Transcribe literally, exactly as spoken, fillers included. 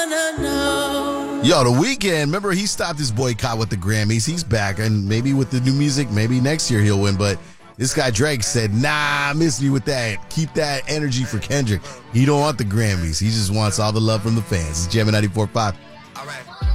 Yo, The Weeknd, remember he stopped his boycott with the Grammys. He's back, and maybe with the new music, maybe next year he'll win. But this guy Drake said, nah, miss me with that. Keep that energy for Kendrick. He don't want the Grammys. He just wants all the love from the fans. It's Jammin' ninety-four point five. All right.